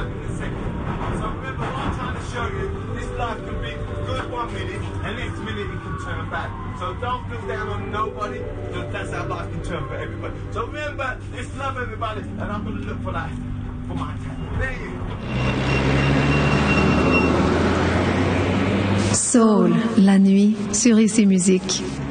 out in a second. So remember what I'm trying to show you, this life can be good 1 minute, and next minute it can turn bad. So don't feel down on nobody, because that's how life can turn for everybody. So remember, it's love everybody, and I'm going to look for that, for my time. There you go. Soul, la nuit, sur ICI Musique.